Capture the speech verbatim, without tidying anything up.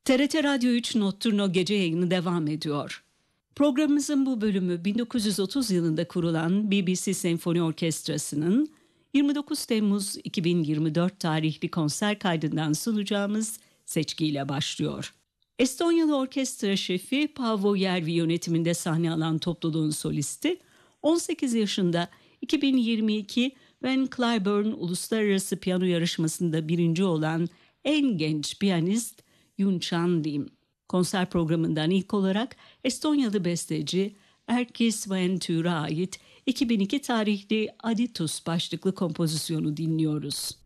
T R T Radyo üç Notturno gece yayını devam ediyor. Programımızın bu bölümü bin dokuz yüz otuz yılında kurulan B B C Senfoni Orkestrası'nın yirmi dokuz Temmuz iki bin yirmi dört tarihli konser kaydından sunacağımız seçkiyle başlıyor. Estonyalı orkestra şefi Paavo Järvi yönetiminde sahne alan topluluğun solisti, on sekiz yaşında iki bin yirmi iki Van Cliburn Uluslararası Piyano Yarışması'nda birinci olan en genç piyanist Yunchan Lim. Konser programından ilk olarak Estonyalı besteci Erkki Sven Tür'e ait iki bin iki tarihli Aditus başlıklı kompozisyonu dinliyoruz.